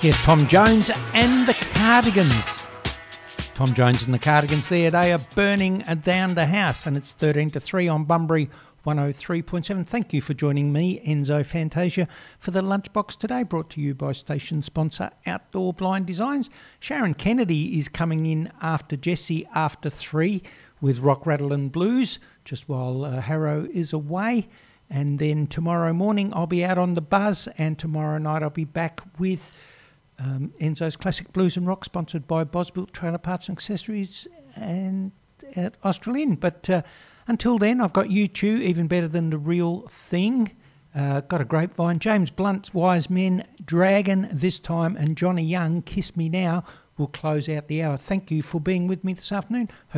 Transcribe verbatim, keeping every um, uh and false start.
Here's Tom Jones and the Cardigans. Tom Jones and the Cardigans there. They are burning down the house, and it's thirteen to three on Bunbury one oh three point seven. Thank you for joining me, Enzo Fantasia, for the Lunchbox today, brought to you by station sponsor Outdoor Blind Designs. Sharon Kennedy is coming in after Jesse after three with Rock, Rattle and Blues, just while uh, Harrow is away. And then tomorrow morning I'll be out on the buzz, and tomorrow night I'll be back with um, Enzo's Classic Blues and Rock, sponsored by Bosbuilt Trailer Parts and Accessories and at Australian. But uh, until then, I've got U two, Even Better Than the Real Thing. Uh, got a Grapevine, James Blunt's Wise Men, Dragon This Time, and Johnny Young, Kiss Me Now, will close out the hour. Thank you for being with me this afternoon. Hope